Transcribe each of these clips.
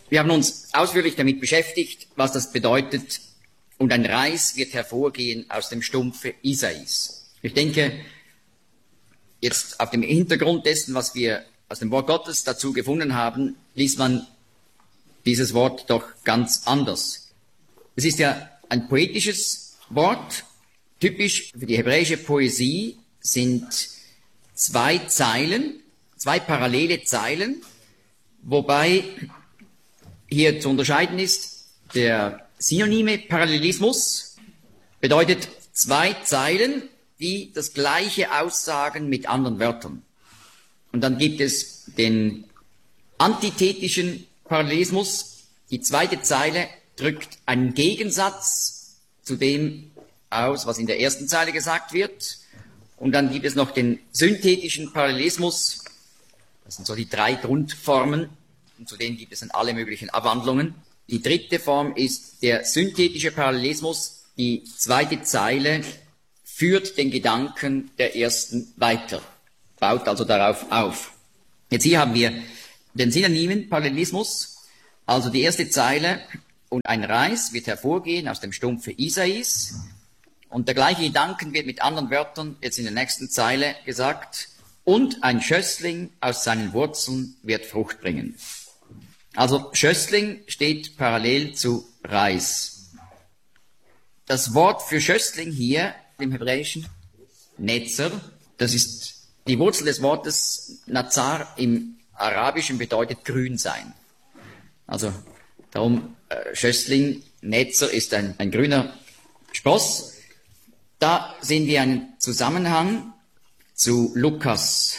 Wir haben uns ausführlich damit beschäftigt, was das bedeutet. Und ein Reis wird hervorgehen aus dem Stumpfe Isais. Ich denke, jetzt auf dem Hintergrund dessen, was wir aus dem Wort Gottes dazu gefunden haben, liest man dieses Wort doch ganz anders. Es ist ja ein poetisches Wort. Typisch für die hebräische Poesie sind zwei Zeilen, zwei parallele Zeilen, wobei hier zu unterscheiden ist, der synonyme Parallelismus bedeutet zwei Zeilen, die das Gleiche aussagen mit anderen Wörtern. Und dann gibt es den antithetischen Parallelismus. Die zweite Zeile drückt einen Gegensatz zu dem aus, was in der ersten Zeile gesagt wird. Und dann gibt es noch den synthetischen Parallelismus. Das sind so die drei Grundformen. Und zu denen gibt es dann alle möglichen Abwandlungen. Die dritte Form ist der synthetische Parallelismus. Die zweite Zeile führt den Gedanken der ersten weiter, baut also darauf auf. Jetzt hier haben wir den synonymen Parallelismus, also die erste Zeile, und ein Reis wird hervorgehen aus dem Stumpfe Isais, und der gleiche Gedanken wird mit anderen Wörtern jetzt in der nächsten Zeile gesagt, und ein Schössling aus seinen Wurzeln wird Frucht bringen. Also Schössling steht parallel zu Reis. Das Wort für Schössling hier im Hebräischen, Netzer, das ist die Wurzel des Wortes Nazar im Arabischen bedeutet grün sein. Also darum Schössling, Netzer ist ein grüner Spross. Da sehen wir einen Zusammenhang zu Lukas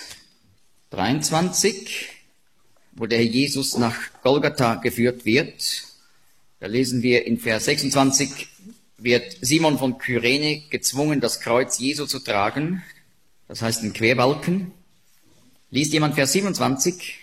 23, wo der Herr Jesus nach Golgatha geführt wird. Da lesen wir in Vers 26, wird Simon von Kyrene gezwungen, das Kreuz Jesu zu tragen. Das heißt ein Querbalken. Liest jemand Vers 27?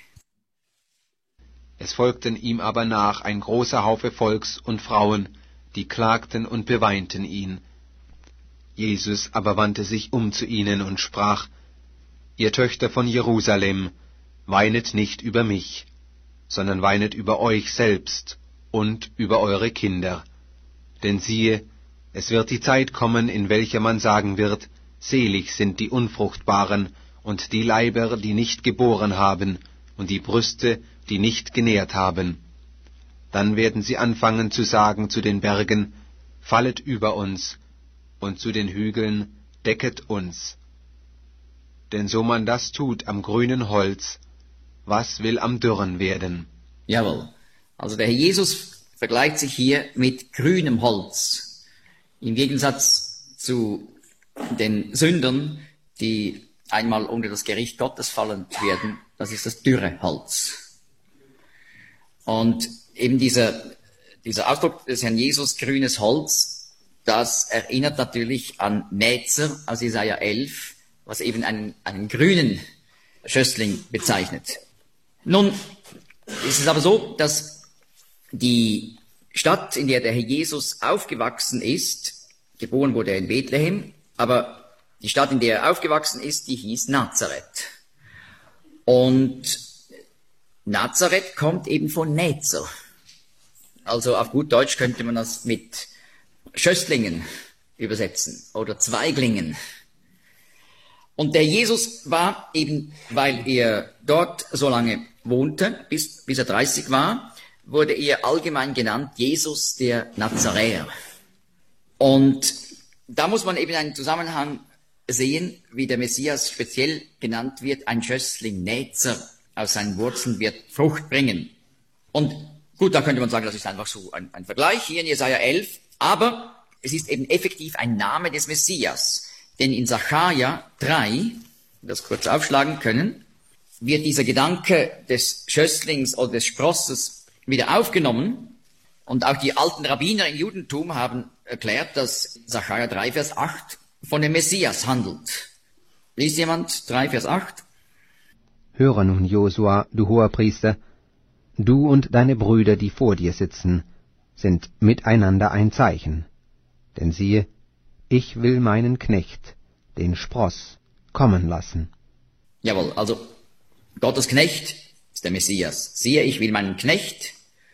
Es folgten ihm aber nach ein großer Haufe Volks und Frauen, die klagten und beweinten ihn. Jesus aber wandte sich um zu ihnen und sprach, Ihr Töchter von Jerusalem, weinet nicht über mich, sondern weinet über euch selbst und über eure Kinder. Denn siehe, es wird die Zeit kommen, in welcher man sagen wird, selig sind die Unfruchtbaren und die Leiber, die nicht geboren haben, und die Brüste, die nicht genährt haben. Dann werden sie anfangen zu sagen zu den Bergen, fallet über uns, und zu den Hügeln, decket uns. Denn so man das tut am grünen Holz, was will am Dürren werden? Jawohl. Also der Herr Jesus vergleicht sich hier mit grünem Holz. Im Gegensatz zu den Sündern, die einmal unter das Gericht Gottes fallen werden, das ist das dürre Holz. Und eben dieser Ausdruck des Herrn Jesus, grünes Holz, das erinnert natürlich an Netzer aus Jesaja 11, was eben einen grünen Schössling bezeichnet. Nun ist es aber so, dass die Stadt, in der der Herr Jesus aufgewachsen ist, geboren wurde er in Bethlehem, aber die Stadt, in der er aufgewachsen ist, die hieß Nazareth. Und Nazareth kommt eben von Netzer. Also auf gut Deutsch könnte man das mit Schösslingen übersetzen oder Zweiglingen. Und der Jesus war eben, weil er dort so lange wohnte, bis er 30 war, wurde er allgemein genannt Jesus der Nazaräer. Und da muss man eben einen Zusammenhang sehen, wie der Messias speziell genannt wird, ein Schössling Netzer, aus seinen Wurzeln wird Frucht bringen. Und gut, da könnte man sagen, das ist einfach so ein Vergleich hier in Jesaja 11, aber es ist eben effektiv ein Name des Messias. Denn in Sacharja 3, das kurz aufschlagen können, wird dieser Gedanke des Schösslings oder des Sprosses wieder aufgenommen. Und auch die alten Rabbiner im Judentum haben erklärt, dass Sacharja 3, Vers 8 von dem Messias handelt. Liest jemand 3, Vers 8? Höre nun, Josua, du Hoherpriester, du und deine Brüder, die vor dir sitzen, sind miteinander ein Zeichen. Denn siehe, ich will meinen Knecht, den Spross, kommen lassen. Jawohl, also Gottes Knecht ist der Messias. Siehe, ich will meinen Knecht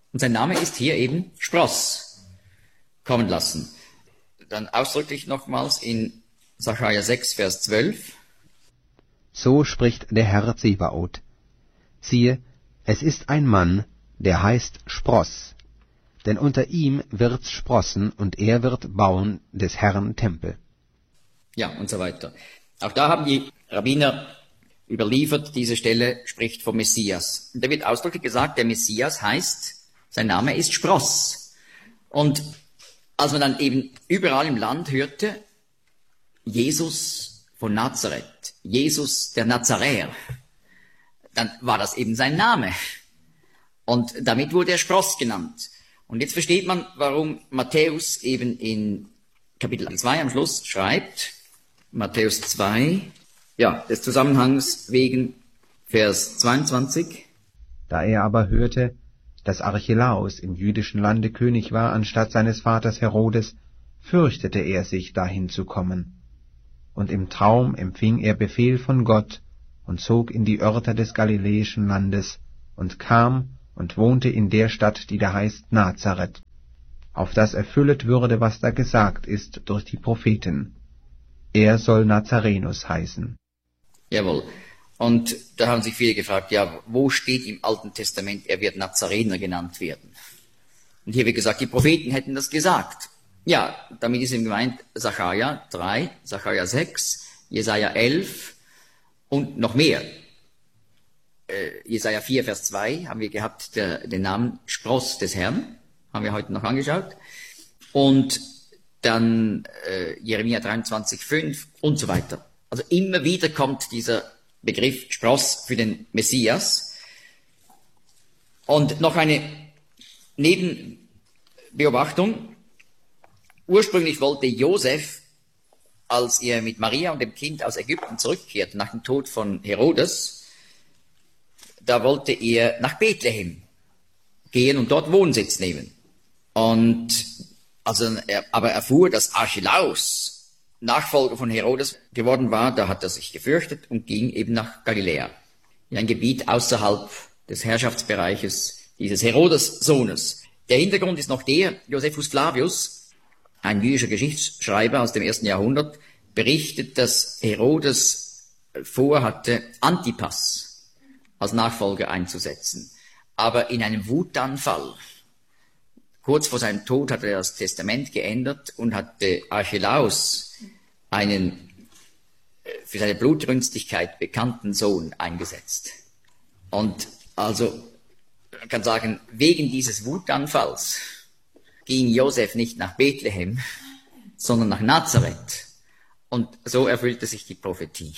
Und sein Name ist hier eben Spross kommen lassen. Dann ausdrücklich nochmals in Sacharja 6, Vers 12. So spricht der Herr Zebaoth. Siehe, es ist ein Mann, der heißt Spross, denn unter ihm wird's sprossen, und er wird bauen des Herrn Tempel. Ja, und so weiter. Auch da haben die Rabbiner überliefert, diese Stelle spricht vom Messias. Und da wird ausdrücklich gesagt, der Messias heißt, sein Name ist Spross. Und als man dann eben überall im Land hörte, Jesus von Nazareth, Jesus der Nazaräer, dann war das eben sein Name. Und damit wurde er Spross genannt. Und jetzt versteht man, warum Matthäus eben in Kapitel 2 am Schluss schreibt, Matthäus 2, ja, des Zusammenhangs wegen Vers 22. Da er aber hörte, dass Archelaus im jüdischen Lande König war anstatt seines Vaters Herodes, fürchtete er sich, dahin zu kommen. Und im Traum empfing er Befehl von Gott und zog in die Örter des galiläischen Landes und kam und wohnte in der Stadt, die da heißt Nazareth, auf das erfüllet würde, was da gesagt ist durch die Propheten. Er soll Nazarenus heißen. Jawohl. Und da haben sich viele gefragt, ja, wo steht im Alten Testament, er wird Nazarener genannt werden? Und hier wird gesagt, die Propheten hätten das gesagt. Ja, damit ist ihm gemeint Sacharja 3, Sacharja 6, Jesaja 11 und noch mehr. Jesaja 4, Vers 2 haben wir gehabt, den Namen Spross des Herrn, haben wir heute noch angeschaut. Und dann Jeremia 23, 5 und so weiter. Also immer wieder kommt dieser Begriff Spross für den Messias. Und noch eine Nebenbeobachtung. Ursprünglich wollte Josef, als er mit Maria und dem Kind aus Ägypten zurückkehrte, nach dem Tod von Herodes, da wollte er nach Bethlehem gehen und dort Wohnsitz nehmen. Und aber erfuhr, dass Archelaus Nachfolger von Herodes geworden war, da hat er sich gefürchtet und ging eben nach Galiläa, in ein Gebiet außerhalb des Herrschaftsbereiches dieses Herodes-Sohnes. Der Hintergrund ist noch der, Josephus Flavius, ein jüdischer Geschichtsschreiber aus dem 1. Jahrhundert, berichtet, dass Herodes vorhatte, Antipas als Nachfolger einzusetzen. Aber in einem Wutanfall, kurz vor seinem Tod, hatte er das Testament geändert und hatte Archelaus, einen für seine Blutrünstigkeit bekannten Sohn, eingesetzt. Und also, man kann sagen, wegen dieses Wutanfalls ging Josef nicht nach Bethlehem, sondern nach Nazareth. Und so erfüllte sich die Prophetie.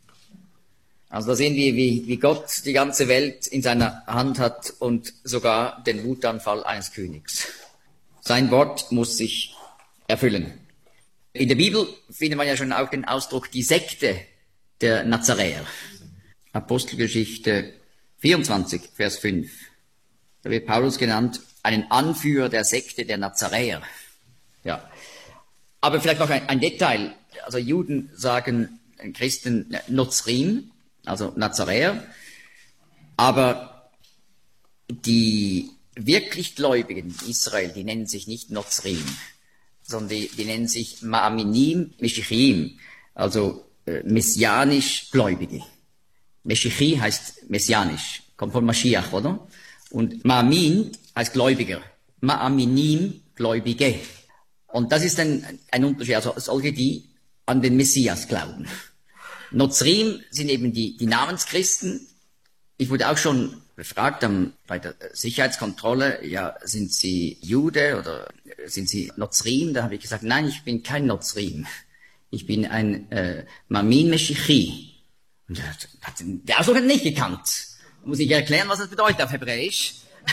Also da sehen wir, wie Gott die ganze Welt in seiner Hand hat und sogar den Wutanfall eines Königs. Sein Wort muss sich erfüllen. In der Bibel findet man ja schon auch den Ausdruck die Sekte der Nazaräer. Apostelgeschichte 24, Vers 5. Da wird Paulus genannt, einen Anführer der Sekte der Nazaräer. Ja. Aber vielleicht noch ein Detail. Also Juden sagen Christen Nozrim, also Nazaräer. Aber die wirklich Gläubigen in Israel, die nennen sich nicht Nozrim, sondern die nennen sich Ma'aminim Meshichim, also messianisch Gläubige. Meshichi heißt messianisch, kommt von Mashiach, oder? Und Ma'amin heißt Gläubiger. Ma'aminim, Gläubige. Und das ist ein Unterschied, also solche, die an den Messias glauben. Nozrim sind eben die Namenschristen. Ich wurde auch schon befragt bei der Sicherheitskontrolle, ja, sind Sie Jude oder sind Sie Nozrim? Da habe ich gesagt, nein, ich bin kein Nozrim. Ich bin ein Mamin Meshichi. Und der Ausdruck hat nicht gekannt. Muss ich erklären, was das bedeutet auf Hebräisch.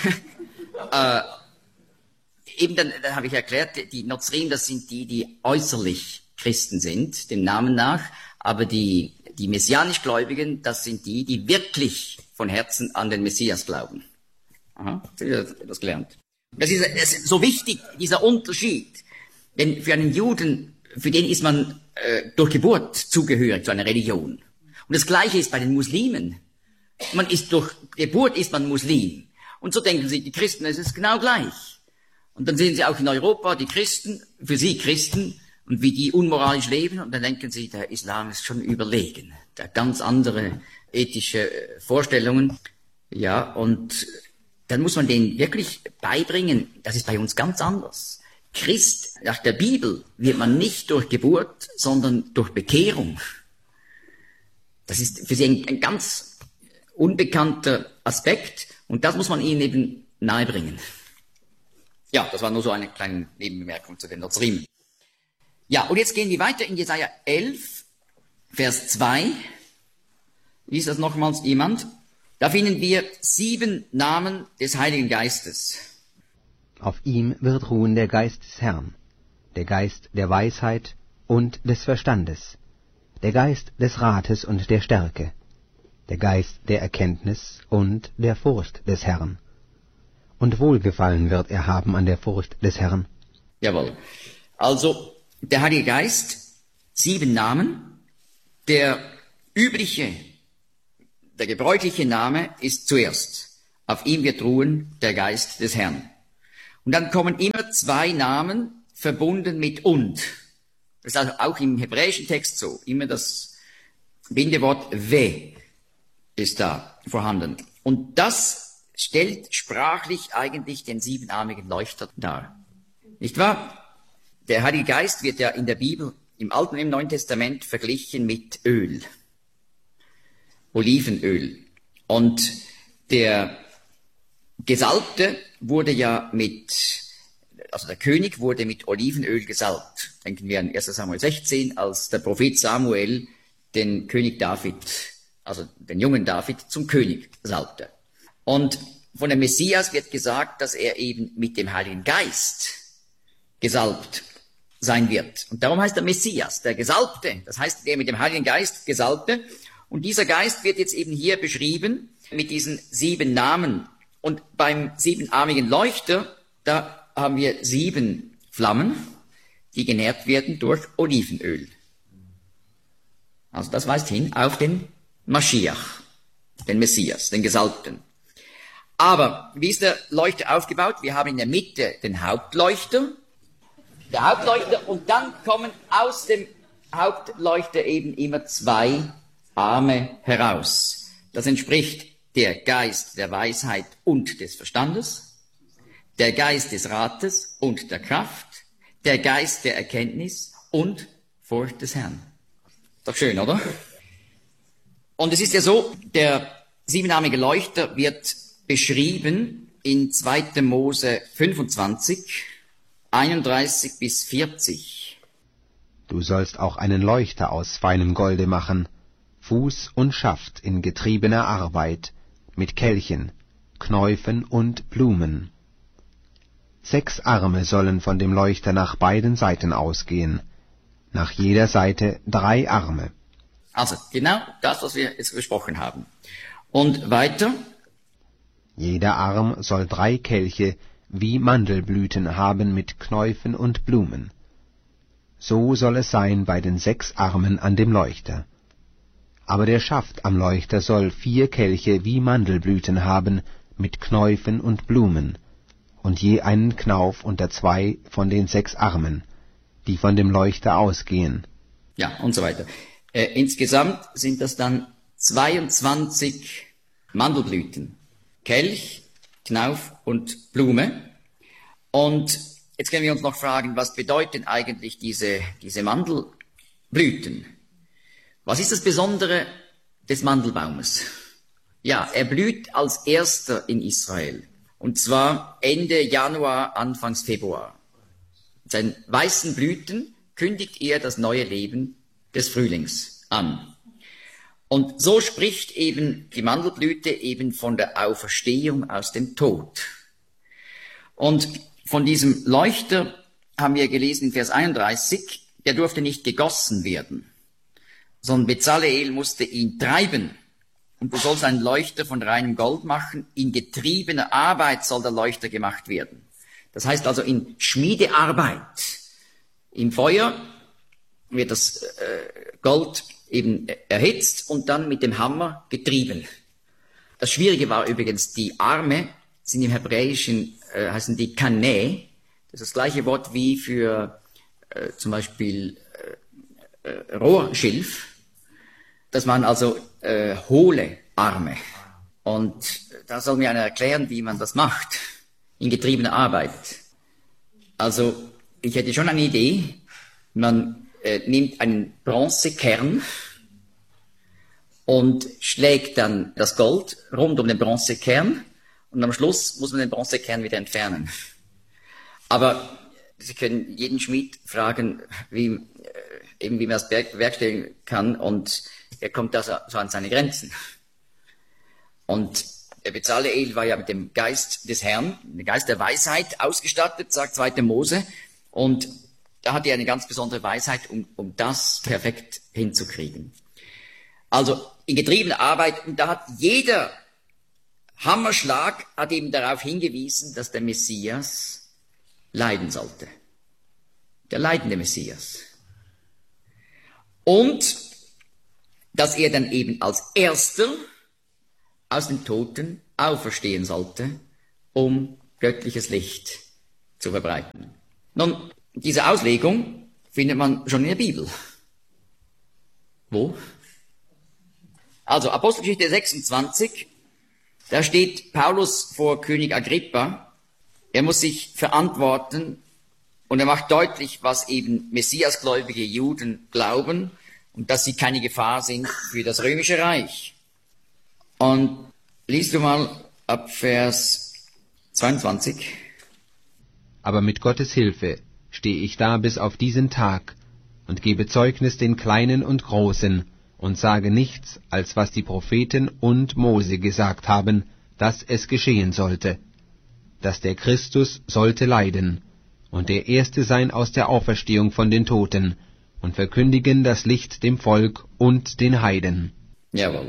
Dann habe ich erklärt, die Nozrim, das sind die äußerlich Christen sind, dem Namen nach, aber die messianisch Gläubigen, das sind die wirklich von Herzen an den Messias glauben. Aha, das gelernt. Das ist so wichtig, dieser Unterschied. Denn für einen Juden, für den ist man durch Geburt zugehörig zu einer Religion. Und das Gleiche ist bei den Muslimen. Durch Geburt ist man Muslim. Und so denken sie, die Christen, es ist genau gleich. Und dann sehen sie auch in Europa die Christen, für sie Christen, und wie die unmoralisch leben, und dann denken sie, der Islam ist schon überlegen. Der hat ganz andere ethische Vorstellungen. Ja, und dann muss man denen wirklich beibringen, das ist bei uns ganz anders. Christ, nach der Bibel, wird man nicht durch Geburt, sondern durch Bekehrung. Das ist für sie ein ganz unbekannter Aspekt, und das muss man ihnen eben nahebringen. Ja, das war nur so eine kleine Nebenbemerkung zu den Nazarinen. Ja, und jetzt gehen wir weiter in Jesaja 11, Vers 2. Liest das nochmals jemand? Da finden wir 7 Namen des Heiligen Geistes. Auf ihm wird ruhen der Geist des Herrn, der Geist der Weisheit und des Verstandes, der Geist des Rates und der Stärke, der Geist der Erkenntnis und der Furcht des Herrn. Und Wohlgefallen wird er haben an der Furcht des Herrn. Jawohl. Also, der Heilige Geist, 7 Namen. Der gebräuchliche Name ist zuerst. Auf ihm wird ruhen der Geist des Herrn. Und dann kommen immer 2 Namen verbunden mit und. Das ist also auch im hebräischen Text so. Immer das Bindewort we ist da vorhanden. Und das stellt sprachlich eigentlich den 7-armigen Leuchter dar. Nicht wahr? Der Heilige Geist wird ja in der Bibel, im Alten und im Neuen Testament, verglichen mit Öl. Olivenöl. Und der Gesalbte wurde ja der König wurde mit Olivenöl gesalbt. Denken wir an 1. Samuel 16, als der Prophet Samuel den König David, also den jungen David, zum König salbte. Und von dem Messias wird gesagt, dass er eben mit dem Heiligen Geist gesalbt sein wird. Und darum heißt er Messias, der Gesalbte. Das heißt, der mit dem Heiligen Geist Gesalbte. Und dieser Geist wird jetzt eben hier beschrieben mit diesen 7 Namen. Und beim 7-armigen Leuchter, da haben wir 7 Flammen, die genährt werden durch Olivenöl. Also das weist hin auf den Maschiach, den Messias, den Gesalbten. Aber wie ist der Leuchter aufgebaut? Wir haben in der Mitte den Hauptleuchter, und dann kommen aus dem Hauptleuchter eben immer 2 Arme heraus. Das entspricht der Geist der Weisheit und des Verstandes, der Geist des Rates und der Kraft, der Geist der Erkenntnis und Furcht des Herrn. Doch schön, oder? Und es ist ja so, der 7-armige Leuchter wird beschrieben in 2. Mose 25, 31 bis 40. Du sollst auch einen Leuchter aus feinem Golde machen, Fuß und Schaft in getriebener Arbeit, mit Kelchen, Knäufen und Blumen. 6 Arme sollen von dem Leuchter nach beiden Seiten ausgehen, nach jeder Seite 3 Arme. Also genau das, was wir jetzt besprochen haben. Und weiter. Jeder Arm soll 3 Kelche wie Mandelblüten haben mit Knäufen und Blumen. So soll es sein bei den 6 Armen an dem Leuchter. Aber der Schaft am Leuchter soll 4 Kelche wie Mandelblüten haben mit Knäufen und Blumen, und je einen Knauf unter 2 von den 6 Armen, die von dem Leuchter ausgehen. Ja, und so weiter. Insgesamt sind das dann 22 Mandelblüten. Kelch, Knauf und Blume. Und jetzt können wir uns noch fragen, was bedeuten eigentlich diese Mandelblüten? Was ist das Besondere des Mandelbaumes? Ja, er blüht als erster in Israel. Und zwar Ende Januar, Anfangs Februar. Mit seinen weißen Blüten kündigt er das neue Leben des Frühlings an. Und so spricht eben die Mandelblüte eben von der Auferstehung aus dem Tod. Und von diesem Leuchter haben wir gelesen in Vers 31, der durfte nicht gegossen werden, sondern Bezaleel musste ihn treiben. Und du sollst einen Leuchter von reinem Gold machen. In getriebener Arbeit soll der Leuchter gemacht werden. Das heißt also in Schmiedearbeit. Im Feuer wird das Gold eben erhitzt und dann mit dem Hammer getrieben. Das Schwierige war übrigens, die Arme sind im Hebräischen, heißen die Kanä. Das ist das gleiche Wort wie für zum Beispiel Rohrschilf. Das waren also hohle Arme. Und da soll mir einer erklären, wie man das macht, in getriebener Arbeit. Also, ich hätte schon eine Idee. Man nimmt einen Bronzekern und schlägt dann das Gold rund um den Bronzekern und am Schluss muss man den Bronzekern wieder entfernen. Aber Sie können jeden Schmied fragen, wie man das bewerkstelligen kann, und er kommt da so an seine Grenzen. Und der Bezaleel war ja mit dem Geist des Herrn, dem Geist der Weisheit ausgestattet, sagt 2. Mose, und da hat er eine ganz besondere Weisheit, um das perfekt hinzukriegen. Also in getriebener Arbeit, und da hat jeder Hammerschlag hat eben darauf hingewiesen, dass der Messias leiden sollte. Der leidende Messias. Und dass er dann eben als Erster aus den Toten auferstehen sollte, um göttliches Licht zu verbreiten. Nun, diese Auslegung findet man schon in der Bibel. Wo? Also Apostelgeschichte 26, da steht Paulus vor König Agrippa. Er muss sich verantworten und er macht deutlich, was eben messiasgläubige Juden glauben und dass sie keine Gefahr sind für das römische Reich. Und liest du mal ab Vers 22. Aber mit Gottes Hilfe stehe ich da bis auf diesen Tag und gebe Zeugnis den Kleinen und Großen und sage nichts, als was die Propheten und Mose gesagt haben, dass es geschehen sollte, dass der Christus sollte leiden und der Erste sein aus der Auferstehung von den Toten und verkündigen das Licht dem Volk und den Heiden. Jawohl.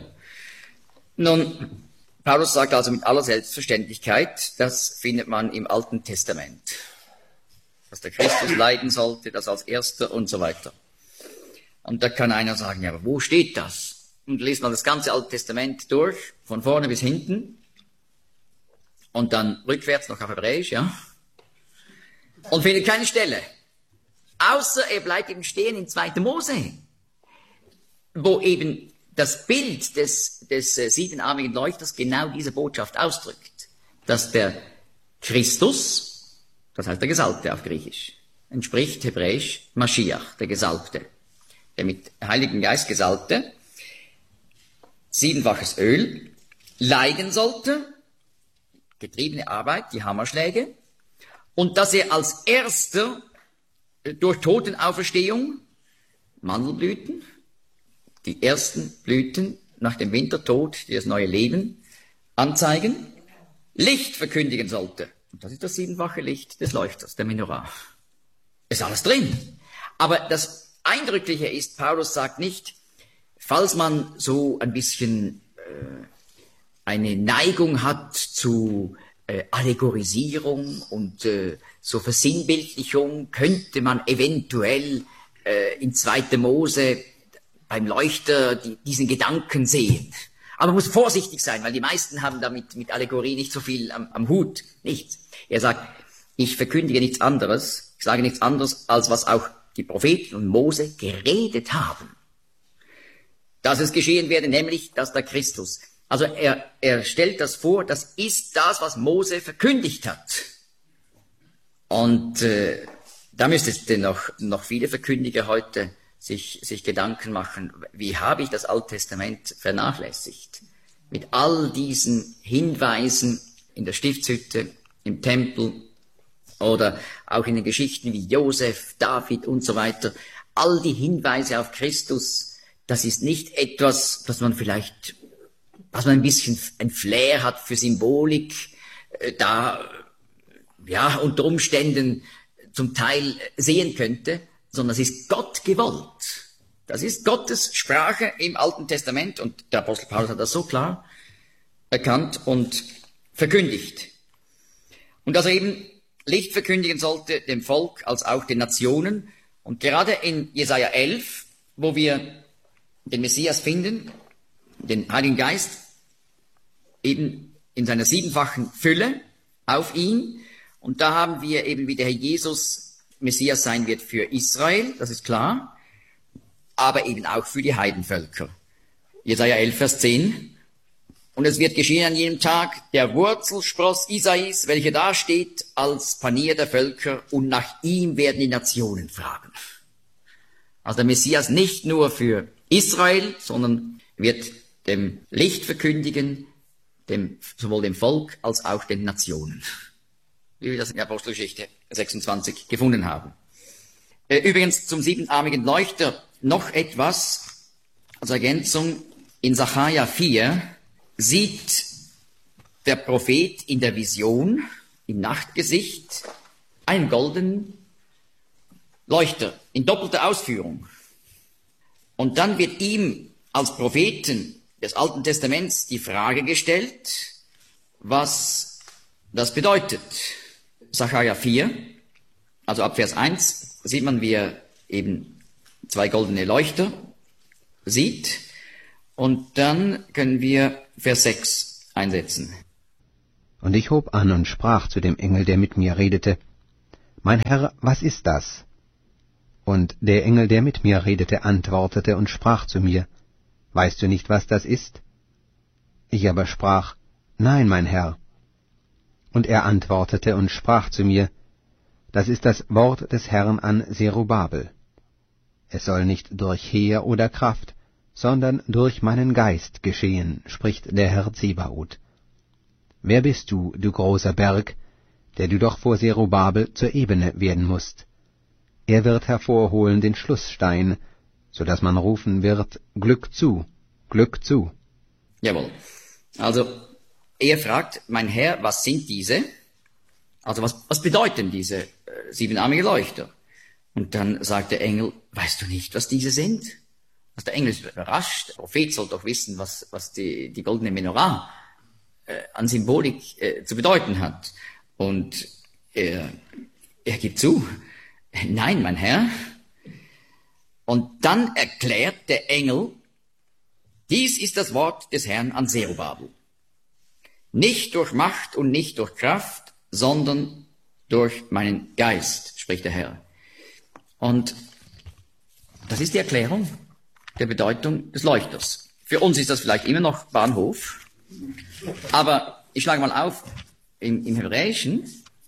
Nun, Paulus sagt also mit aller Selbstverständlichkeit, das findet man im Alten Testament, dass der Christus leiden sollte, das als Erster und so weiter. Und da kann einer sagen, ja, aber wo steht das? Und liest mal das ganze Alte Testament durch, von vorne bis hinten, und dann rückwärts noch auf Hebräisch, ja, und findet keine Stelle. Außer er bleibt eben stehen in 2. Mose, wo eben das Bild des siebenarmigen Leuchters genau diese Botschaft ausdrückt, dass der Christus, das heißt der Gesalbte auf Griechisch, entspricht hebräisch Maschiach, der Gesalbte, der mit Heiligen Geist Gesalbte, 7-faches Öl, leiden sollte, getriebene Arbeit, die Hammerschläge, und dass er als Erster durch Totenauferstehung, Mandelblüten, die ersten Blüten nach dem Wintertod, die das neue Leben anzeigen, Licht verkündigen sollte. Und das ist das 7-fache Licht des Leuchters, der Menorah. Ist alles drin. Aber das Eindrückliche ist, Paulus sagt nicht, falls man so ein bisschen eine Neigung hat zu Allegorisierung und so Versinnbildlichung, könnte man eventuell in 2. Mose beim Leuchter diesen Gedanken sehen. Aber man muss vorsichtig sein, weil die meisten haben damit mit Allegorie nicht so viel am Hut. Nichts. Er sagt, ich verkündige nichts anderes, ich sage nichts anderes, als was auch die Propheten und Mose geredet haben. Dass es geschehen werde, nämlich, dass der Christus. Also er stellt das vor, das ist das, was Mose verkündigt hat. Und da müsste noch viele Verkündiger heute sich Gedanken machen, wie habe ich das Alte Testament vernachlässigt? Mit all diesen Hinweisen in der Stiftshütte, im Tempel oder auch in den Geschichten wie Josef, David und so weiter. All die Hinweise auf Christus, das ist nicht etwas, was man ein bisschen ein Flair hat für Symbolik, unter Umständen zum Teil sehen könnte, sondern es ist Gott gewollt. Das ist Gottes Sprache im Alten Testament und der Apostel Paulus hat das so klar erkannt und verkündigt. Und dass er eben Licht verkündigen sollte dem Volk als auch den Nationen. Und gerade in Jesaja 11, wo wir den Messias finden, den Heiligen Geist, eben in seiner 7-fachen Fülle, auf ihn. Und da haben wir eben, wie der Herr Jesus Messias sein wird für Israel, das ist klar, aber eben auch für die Heidenvölker. Jesaja 11, Vers 10. Und es wird geschehen an jenem Tag, der Wurzelspross Isais, welcher da steht als Panier der Völker, und nach ihm werden die Nationen fragen. Also der Messias nicht nur für Israel, sondern wird dem Licht verkündigen, sowohl dem Volk als auch den Nationen. Wie wir das in der Apostelgeschichte 26 gefunden haben. Übrigens zum siebenarmigen Leuchter noch etwas als Ergänzung. In Sacharja 4 sieht der Prophet in der Vision, im Nachtgesicht, einen goldenen Leuchter in doppelter Ausführung. Und dann wird ihm als Propheten des Alten Testaments die Frage gestellt, was das bedeutet. Sacharja 4, also ab Vers 1, sieht man, wie er eben zwei goldene Leuchter sieht. Und dann können wir Vers 6 einsetzen. Und ich hob an und sprach zu dem Engel, der mit mir redete, Mein Herr, was ist das? Und der Engel, der mit mir redete, antwortete und sprach zu mir, Weißt du nicht, was das ist? Ich aber sprach, Nein, mein Herr. Und er antwortete und sprach zu mir, Das ist das Wort des Herrn an Zerubabel. Es soll nicht durch Heer oder Kraft, sondern durch meinen Geist geschehen, spricht der Herr Zebaoth. Wer bist du, du großer Berg, der du doch vor Zerubabel zur Ebene werden musst? Er wird hervorholen den Schlussstein, so dass man rufen wird, Glück zu, Glück zu. Jawohl. Also, er fragt, mein Herr, was sind diese? Also, was bedeuten diese siebenarmige Leuchter? Und dann sagt der Engel, weißt du nicht, was diese sind? Also der Engel ist überrascht. Der Prophet soll doch wissen, was die goldene Menorah an Symbolik zu bedeuten hat. Und er gibt zu, nein, mein Herr. Und dann erklärt der Engel, dies ist das Wort des Herrn an Zerubabel. Nicht durch Macht und nicht durch Kraft, sondern durch meinen Geist, spricht der Herr. Und das ist die Erklärung der Bedeutung des Leuchters. Für uns ist das vielleicht immer noch Bahnhof, aber ich schlage mal auf, im Hebräischen,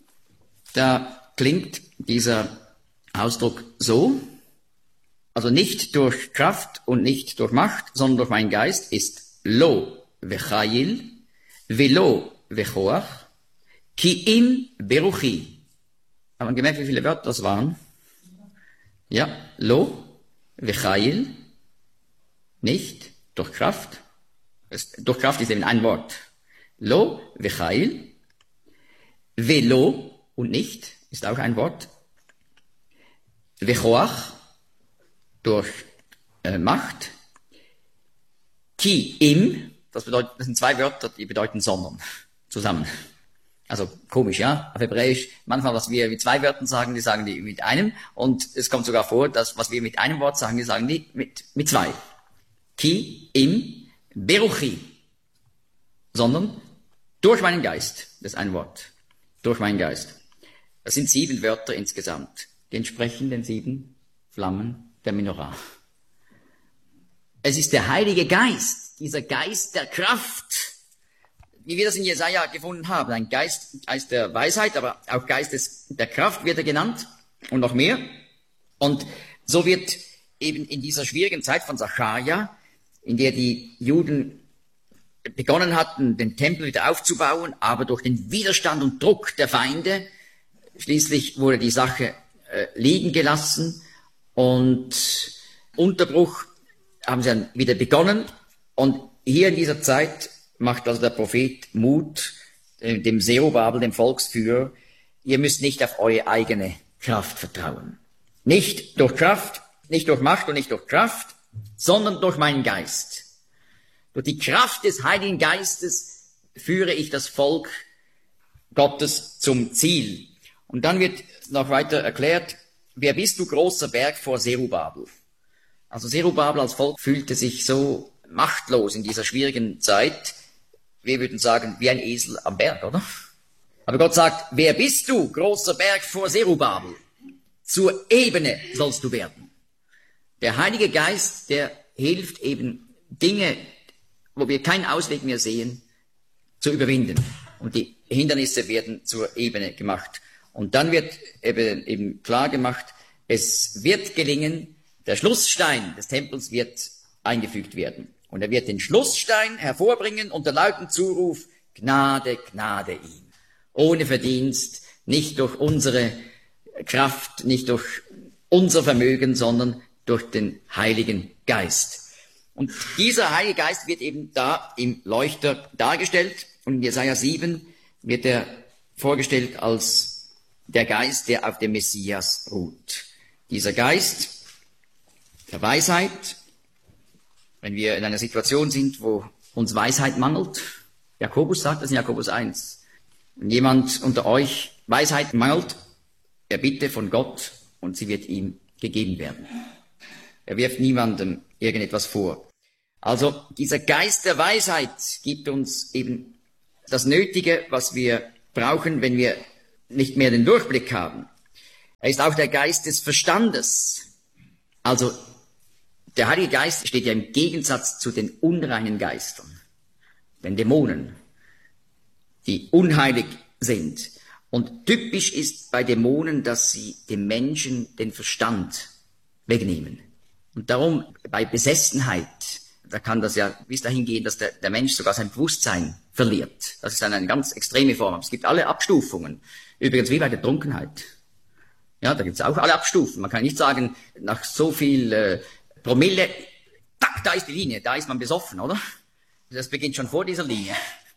da klingt dieser Ausdruck so, also nicht durch Kraft und nicht durch Macht, sondern durch meinen Geist ist Lo vechayil, velo vechoach, ki im beruchi. Haben wir gemerkt, wie viele Wörter das waren? Ja, Lo vechayil, nicht durch Kraft. Durch Kraft ist eben ein Wort. Lo vechayil, velo und nicht ist auch ein Wort. Vechoach, durch Macht. Ki im, das sind zwei Wörter, die bedeuten sondern, zusammen. Also komisch, ja, auf Hebräisch, manchmal, was wir mit zwei Wörtern sagen, die sagen die mit einem, und es kommt sogar vor, dass was wir mit einem Wort sagen, die sagen die mit zwei. Ki im beruchi, sondern durch meinen Geist, das ist ein Wort, durch meinen Geist. Das sind 7 Wörter insgesamt, die entsprechen den 7 Flammen der Menorah. Es ist der Heilige Geist, dieser Geist der Kraft, wie wir das in Jesaja gefunden haben. Ein Geist der Weisheit, aber auch Geist der Kraft wird er genannt und noch mehr. Und so wird eben in dieser schwierigen Zeit von Sacharja, in der die Juden begonnen hatten, den Tempel wieder aufzubauen, aber durch den Widerstand und Druck der Feinde, schließlich wurde die Sache liegen gelassen und Unterbruch haben sie dann wieder begonnen. Und hier in dieser Zeit macht also der Prophet Mut, dem Zerubabel, dem Volksführer, ihr müsst nicht auf eure eigene Kraft vertrauen. Nicht durch Kraft, nicht durch Macht und nicht durch Kraft, sondern durch meinen Geist. Durch die Kraft des Heiligen Geistes führe ich das Volk Gottes zum Ziel. Und dann wird noch weiter erklärt, wer bist du, großer Berg, vor Zerubabel? Also Zerubabel als Volk fühlte sich so machtlos in dieser schwierigen Zeit. Wir würden sagen, wie ein Esel am Berg, oder? Aber Gott sagt, wer bist du, großer Berg vor Zerubabel? Zur Ebene sollst du werden. Der Heilige Geist, der hilft eben Dinge, wo wir keinen Ausweg mehr sehen, zu überwinden. Und die Hindernisse werden zur Ebene gemacht. Und dann wird eben klar gemacht, es wird gelingen, der Schlussstein des Tempels wird eingefügt werden. Und er wird den Schlussstein hervorbringen unter lautem Zuruf, Gnade, Gnade ihm. Ohne Verdienst, nicht durch unsere Kraft, nicht durch unser Vermögen, sondern durch den Heiligen Geist. Und dieser Heilige Geist wird eben da im Leuchter dargestellt. Und in Jesaja 7 wird er vorgestellt als der Geist, der auf dem Messias ruht. Dieser Geist der Weisheit, wenn wir in einer Situation sind, wo uns Weisheit mangelt. Jakobus sagt das in Jakobus 1. Wenn jemand unter euch Weisheit mangelt, er bitte von Gott und sie wird ihm gegeben werden. Er wirft niemandem irgendetwas vor. Also dieser Geist der Weisheit gibt uns eben das Nötige, was wir brauchen, wenn wir nicht mehr den Durchblick haben. Er ist auch der Geist des Verstandes. Also der Heilige Geist steht ja im Gegensatz zu den unreinen Geistern, den Dämonen, die unheilig sind. Und typisch ist bei Dämonen, dass sie dem Menschen den Verstand wegnehmen. Und darum bei Besessenheit, da kann das ja bis dahin gehen, dass der Mensch sogar sein Bewusstsein verliert. Das ist dann eine ganz extreme Form. Es gibt alle Abstufungen. Übrigens wie bei der Trunkenheit. Ja, da gibt es auch alle Abstufen. Man kann nicht sagen, nach so viel Promille, da ist die Linie, da ist man besoffen, oder? Das beginnt schon vor dieser Linie.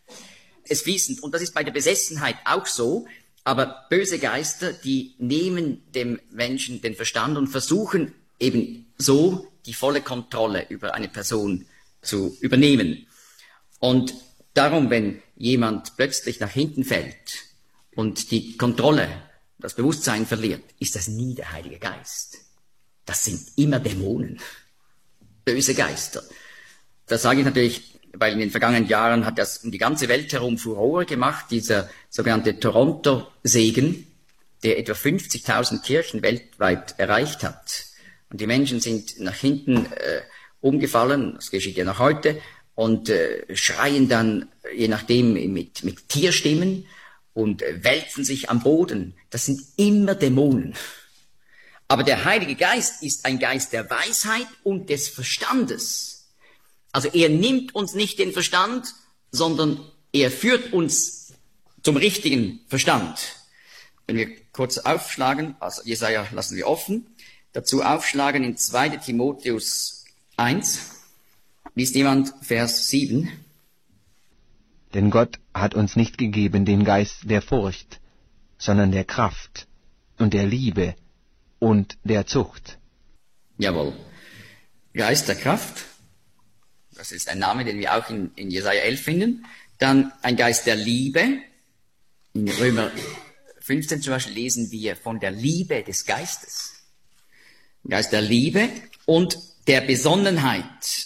Es fließend. Und das ist bei der Besessenheit auch so. Aber böse Geister, die nehmen dem Menschen den Verstand und versuchen eben so die volle Kontrolle über eine Person zu übernehmen. Und darum, wenn jemand plötzlich nach hinten fällt und die Kontrolle, das Bewusstsein verliert, ist das nie der Heilige Geist. Das sind immer Dämonen, böse Geister. Das sage ich natürlich, weil in den vergangenen Jahren hat das um die ganze Welt herum Furore gemacht, dieser sogenannte Toronto-Segen, der etwa 50.000 Kirchen weltweit erreicht hat. Und die Menschen sind nach hinten umgefallen, das geschieht ja noch heute, und schreien dann, je nachdem, mit Tierstimmen und wälzen sich am Boden. Das sind immer Dämonen. Aber der Heilige Geist ist ein Geist der Weisheit und des Verstandes. Also er nimmt uns nicht den Verstand, sondern er führt uns zum richtigen Verstand. Wenn wir kurz aufschlagen, also Jesaja lassen wir offen, dazu aufschlagen in 2. Timotheus 1, liest jemand Vers 7. Denn Gott hat uns nicht gegeben den Geist der Furcht, sondern der Kraft und der Liebe und der Zucht. Jawohl. Geist der Kraft, das ist ein Name, den wir auch in Jesaja 11 finden. Dann ein Geist der Liebe. In Römer 15 zum Beispiel lesen wir von der Liebe des Geistes. Geist der Liebe und der Besonnenheit.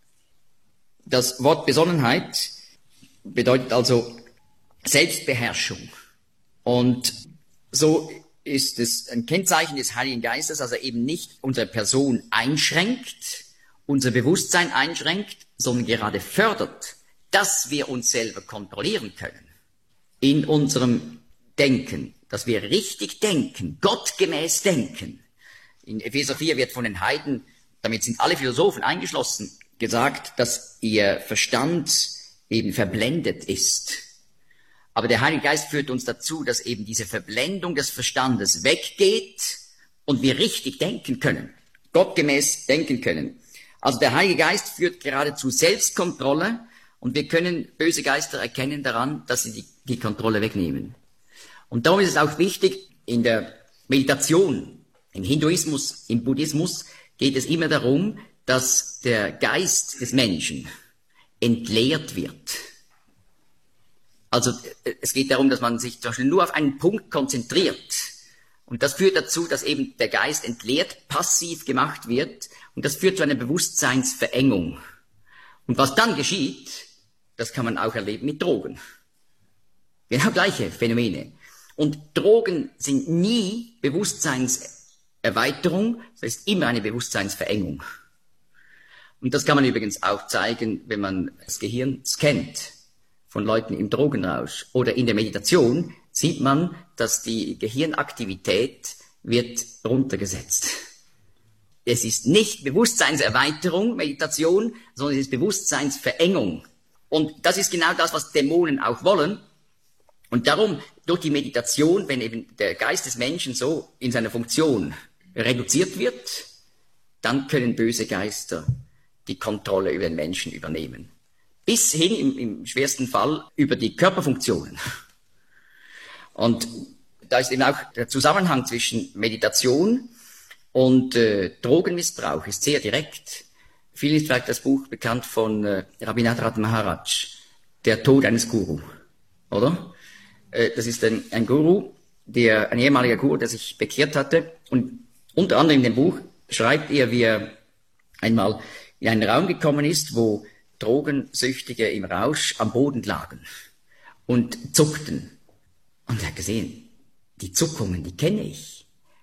Das Wort Besonnenheit bedeutet also Selbstbeherrschung. Und so ist es ein Kennzeichen des Heiligen Geistes, dass er eben nicht unsere Person einschränkt, unser Bewusstsein einschränkt, sondern gerade fördert, dass wir uns selber kontrollieren können in unserem Denken, dass wir richtig denken, gottgemäß denken. In Epheser 4 wird von den Heiden, damit sind alle Philosophen eingeschlossen, gesagt, dass ihr Verstand eben verblendet ist. Aber der Heilige Geist führt uns dazu, dass eben diese Verblendung des Verstandes weggeht und wir richtig denken können, gottgemäß denken können. Also der Heilige Geist führt gerade zu Selbstkontrolle und wir können böse Geister erkennen daran, dass sie die Kontrolle wegnehmen. Und darum ist es auch wichtig, in der Meditation, im Hinduismus, im Buddhismus geht es immer darum, dass der Geist des Menschen entleert wird. Also es geht darum, dass man sich zum Beispiel nur auf einen Punkt konzentriert. Und das führt dazu, dass eben der Geist entleert, passiv gemacht wird. Und das führt zu einer Bewusstseinsverengung. Und was dann geschieht, das kann man auch erleben mit Drogen. Genau gleiche Phänomene. Und Drogen sind nie Bewusstseinserweiterung, das ist immer eine Bewusstseinsverengung. Und das kann man übrigens auch zeigen, wenn man das Gehirn scannt von Leuten im Drogenrausch oder in der Meditation, sieht man, dass die Gehirnaktivität wird runtergesetzt. Es ist nicht Bewusstseinserweiterung, Meditation, sondern es ist Bewusstseinsverengung. Und das ist genau das, was Dämonen auch wollen. Und darum, durch die Meditation, wenn eben der Geist des Menschen so in seiner Funktion reduziert wird, dann können böse Geister die Kontrolle über den Menschen übernehmen. Bis hin im schwersten Fall über die Körperfunktionen. Und da ist eben auch der Zusammenhang zwischen Meditation und Drogenmissbrauch ist sehr direkt. Vielen ist vielleicht das Buch bekannt von Rabindranath Maharaj, Der Tod eines Guru, oder? Das ist ein Guru, ein ehemaliger Guru, der sich bekehrt hatte. Und unter anderem in dem Buch schreibt er, wie er einmal in einen Raum gekommen ist, wo Drogensüchtige im Rausch am Boden lagen und zuckten. Und er hat gesehen, die Zuckungen, die kenne ich.